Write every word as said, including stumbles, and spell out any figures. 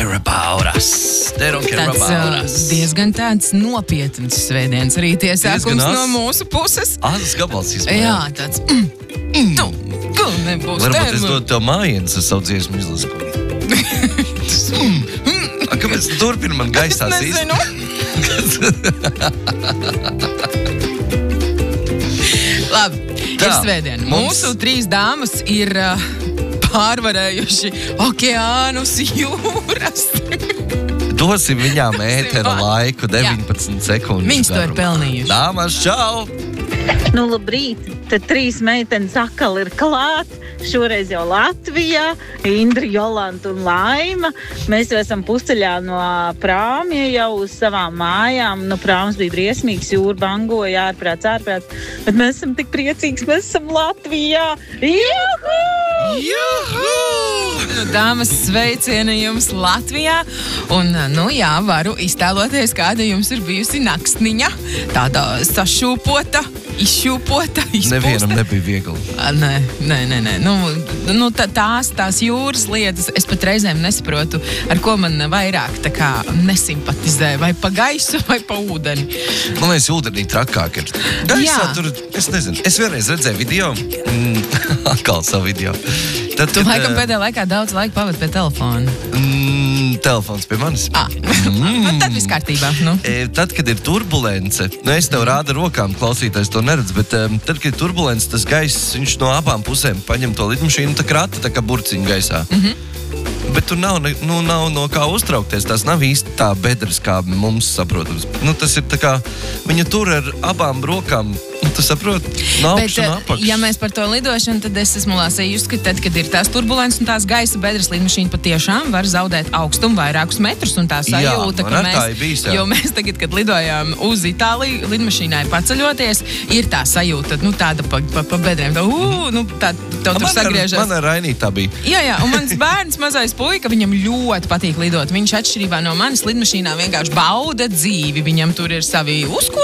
care about us. They don't care tāds, about us. Diezgan tāds nopietns svētdienas rīta iesākums Diezgan no as- mūsu puses. Āzas gabals izmēr. Jā, tāds... Mm, mm, tu, ka nebūs Varbūt tēma. es dodu tev mājienas ar savu dziesmu izlasu. A, kāpēc turpina man gaisā Es nezinu. Labi, Tā, ir svētdiena. mums- Mūsu trīs dāmas ir uh, pārvarējuši okeānus, jūras. Dosim viņām ētera laiku deviņpadsmit sekundes. Viņas to ir garumā. pelnījuši. Dāmas, čau! Nu, labrīt, te trīs meitenes atkal ir klāt. Šoreiz jau Latvijā, Indra, Jolanta un Laima. Mēs jau esam pusceļā no prāmja jau uz savām mājām. Nu, prāms bija briesmīgs, jūra bangoja, ārprāts, ārprāts. Bet mēs esam tik priecīgs, mēs esam Latvijā. Juhu! Juhu! Nu, dāmas, sveicieni jums Latvijā. Un, nu jā, varu iztēloties, kāda jums ir bijusi naktsniņa. Tāda sašūpota, izšūpota, izpūsta. Nevienam nebija viegli. A, Nē, nē, nē, nē. Nu, nu, tā, tās, tās jūras lietas, es pat reizēm nesaprotu, ar ko man vairāk tā kā nesimpatizē. Vai pa gaisu, vai pa ūdeni. Man liekas, ūdenī trakāk ir. Gaisā Jā. tur, es nezinu. Es vienreiz redzēju video. Mm, atkal savu video. Tad, Tu kad, laikam eh, pēdējā laikā daudz laika pavadi pie telefona. Mm, telefons pie manis. Ah, nu, tad viss kārtībā. Nu. E, Tad, kad ir turbulence, nu es tev rādu ar rokām, klausītājs to neredz, bet um, tad, kad ir turbulence, tas gaiss, viņš no abām pusēm paņem to lidmašīnu, tā krata tā kā burciņu gaisā. Mm-hmm. Bet tur nav, ne- nu, nav no kā uztraukties, tās nav īsti tā bedres, kā mums saprotams. Nu, tas ir tā kā, viņa tur ar abām rokām, nu, tu saproti, no Bet, augšas un apakšas. ja mēs par to lidošanu, tad es esmu lasījusi, ka tad, kad ir tās turbulences un tās gaisa bedres, lidmašīna patiešām var zaudēt augstumu vairākus metrus. Un tā sajūta, man ka ar tā ir mēs, bijis, jā. jo mēs tagad, kad lidojām uz Itāliju, lidmašīnai paceļoties, ir tā sajūta, nu, tāda pa, pa, pa bedrēm. Tā, ū, nu, tā, tev tur Man ar- sagriežas. Man ar Rainī tā bija. Jā, jā, un mans bērns, mazais puika, viņam ļoti patīk lidot. Viņš atšķirībā no manis lidmašīnā vienkārši bauda dzīvi. Viņam tur ir savi uzko